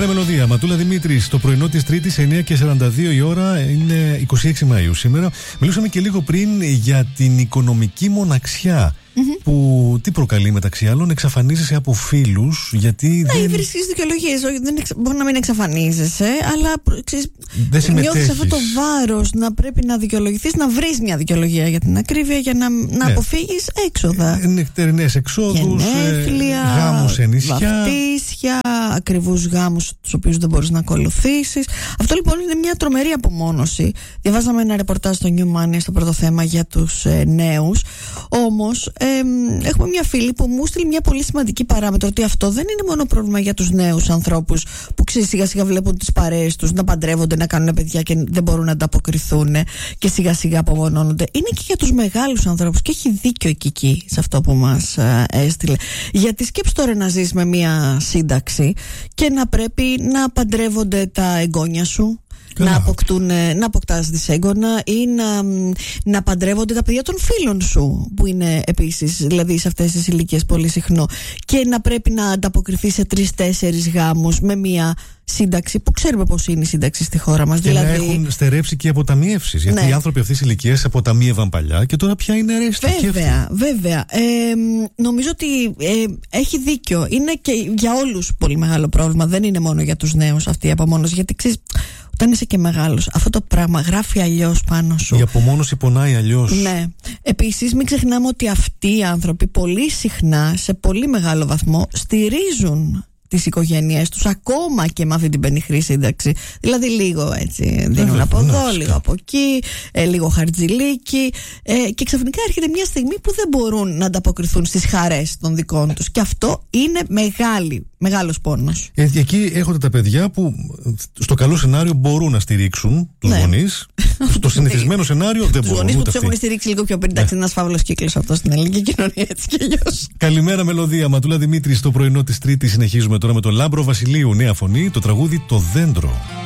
Καλημέρα, Μελωδία. Ματούλα Δημήτρης, το πρωινό της Τρίτης, 9:42 η ώρα, είναι 26 Μαΐου σήμερα. Μιλούσαμε και λίγο πριν για την οικονομική μοναξιά. Που τι προκαλεί μεταξύ άλλων, εξαφανίζεσαι από φίλους, γιατί. Ναι, βρίσκεις δικαιολογίες. Μπορεί να μην εξαφανίζεσαι, αλλά νιώθεις αυτό το βάρος να πρέπει να δικαιολογηθείς, να βρεις μια δικαιολογία για την ακρίβεια, για να αποφύγεις έξοδα. Νεκτερινές εξόδους, γάμους σε νησιά, βαφτίσια, ακριβούς γάμους τους οποίους δεν μπορείς να ακολουθήσεις. Αυτό λοιπόν είναι μια τρομερή απομόνωση. Διαβάζαμε ένα ρεπορτάζ στο New Money στο πρώτο θέμα για τους νέους. Όμως έχουμε μια φίλη που μου στείλει μια πολύ σημαντική παράμετρο, ότι αυτό δεν είναι μόνο πρόβλημα για τους νέους ανθρώπους που σιγά σιγά βλέπουν τις παρέες τους να παντρεύονται, να κάνουν παιδιά και δεν μπορούν να ανταποκριθούν και σιγά σιγά απομονώνονται. Είναι και για τους μεγάλους ανθρώπους, και έχει δίκιο εκεί σε αυτό που μας έστειλε. Γιατί σκέψου τώρα να ζεις με μια σύνταξη και να πρέπει να παντρεύονται τα εγγόνια σου, να αποκτάς δυσέγγωνα ή να παντρεύονται τα παιδιά των φίλων σου, που είναι επίσης, δηλαδή σε αυτές τις ηλικίες πολύ συχνό, και να πρέπει να ανταποκριθεί σε 3-4 γάμους με μία σύνταξη που ξέρουμε πώς είναι η σύνταξη στη χώρα μας. Και δηλαδή, να έχουν στερέψει και αποταμιεύσεις. Γιατί οι άνθρωποι αυτής της ηλικίας αποταμίευαν παλιά και τώρα πια είναι αρέστη. Βέβαια. Νομίζω ότι έχει δίκιο. Είναι και για όλους πολύ μεγάλο πρόβλημα. Δεν είναι μόνο για τους νέους αυτή η απομόνωση. Γιατί ξέρεις, όταν είσαι και μεγάλος, αυτό το πράγμα γράφει αλλιώς πάνω σου. Η απομόνωση πονάει αλλιώς. Ναι. Επίσης, μην ξεχνάμε ότι αυτοί οι άνθρωποι πολύ συχνά, σε πολύ μεγάλο βαθμό, στηρίζουν τις οικογένειές τους ακόμα και με αυτή την πενιχρή σύνταξη. Δηλαδή λίγο έτσι δίνουν από εδώ, λίγο από εκεί, λίγο χαρτζηλίκι, και ξαφνικά έρχεται μια στιγμή που δεν μπορούν να ανταποκριθούν στις χαρές των δικών τους, και αυτό είναι μεγάλος πόνος. Εκεί έχονται τα παιδιά που στο καλό σενάριο μπορούν να στηρίξουν τους γονείς. Στο συνηθισμένο σενάριο δεν μπορούν. Τους γονείς που τους έχουν στηρίξει λίγο πιο πριν. Εντάξει, είναι ένας φαύλος κύκλος αυτό στην ελληνική κοινωνία, έτσι κι αλλιώς. Καλημέρα, Μελωδία. Ματούλα Δημήτρη, στο πρωινό της Τρίτης συνεχίζουμε τώρα με τον Λάμπρο Βασιλείου. Νέα φωνή, το τραγούδι «Το Δέντρο».